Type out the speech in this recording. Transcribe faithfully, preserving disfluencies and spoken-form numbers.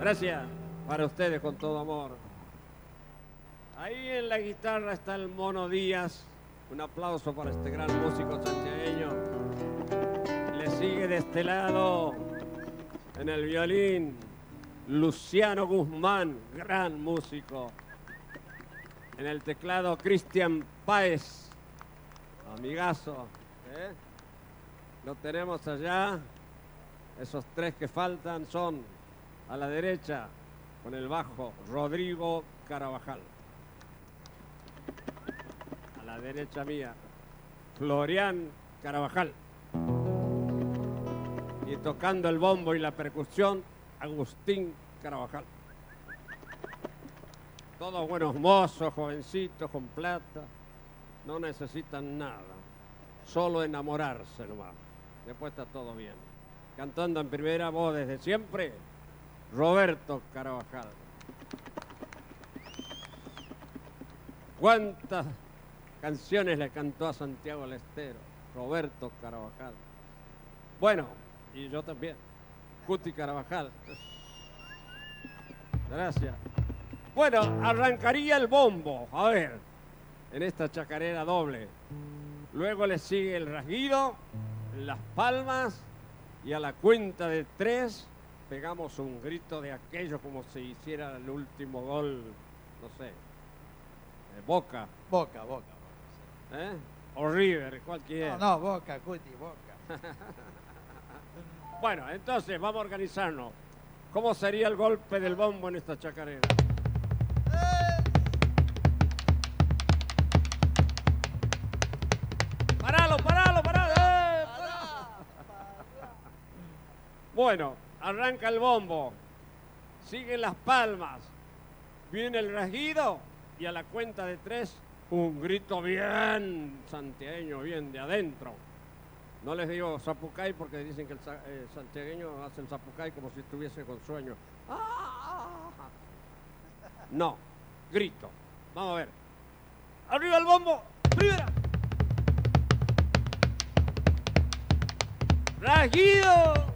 Gracias para ustedes con todo amor. Ahí en la guitarra está el Mono Díaz. Un aplauso para este gran músico santiagueño. Le sigue de este lado en el violín Luciano Guzmán, gran músico. En el teclado Cristian Páez, amigazo. ¿eh? Lo tenemos allá. Esos tres que faltan son a la derecha, con el bajo, Rodrigo Carabajal. A la derecha mía, Florian Carabajal. Y tocando el bombo y la percusión, Agustín Carabajal. Todos buenos mozos, jovencitos, con plata. No necesitan nada. Solo enamorarse nomás. Después está todo bien. Cantando en primera voz desde siempre, Roberto Carabajal. ¿Cuántas canciones le cantó a Santiago del Estero? Roberto Carabajal. Bueno, y yo también. Cuti Carabajal. Gracias. Bueno, arrancaría el bombo, a ver, en esta chacarera doble. Luego le sigue el rasguido, las palmas, y a la cuenta de tres pegamos un grito de aquello como si hiciera el último gol, no sé, de Boca. Boca, Boca. ¿Eh? O River, cualquiera. No, no, Boca, Cuti, Boca. Bueno, entonces vamos a organizarnos. ¿Cómo sería el golpe del bombo en esta chacarera? ¡Paralo, paralo, paralo! ¡Eh! ¡Pará! Bueno, arranca el bombo. Siguen las palmas. Viene el rasguido y a la cuenta de tres, un grito bien santiagueño, bien de adentro. No les digo zapucay porque dicen que el eh, santiagueño hace el zapucay como si estuviese con sueño. ¡Ah! No, grito. Vamos a ver. ¡Arriba el bombo! ¡Primera! ¡Rasguido!